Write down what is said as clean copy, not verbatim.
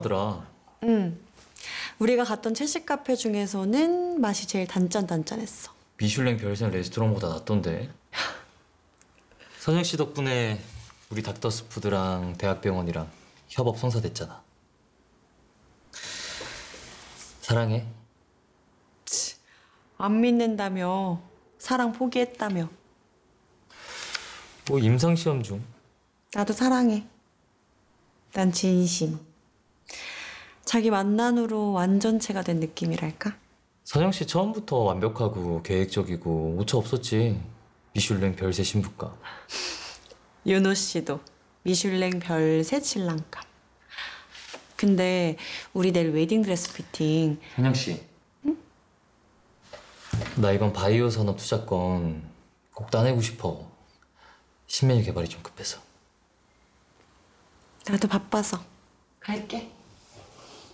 더라. 우리가 갔던 채식 카페 중에서는 맛이 제일 단짠단짠했어. 미슐랭 별생 레스토랑보다 낫던데. 선영 씨 덕분에 우리 닥터스푸드랑 대학병원이랑 협업 성사됐잖아. 사랑해. 안 믿는다며. 사랑 포기했다며. 뭐 임상시험 중. 나도 사랑해. 난 진심. 자기 만난으로 완전체가 된 느낌이랄까? 선영 씨 처음부터 완벽하고 계획적이고 오차 없었지. 미슐랭 별세 신부가. 윤호 씨도 미슐랭 별세 신랑감. 근데 우리 내일 웨딩드레스 피팅. 선영 씨. 응? 나 이번 바이오 산업 투자권 꼭 따내고 싶어. 신메뉴 개발이 좀 급해서. 나도 바빠서 갈게.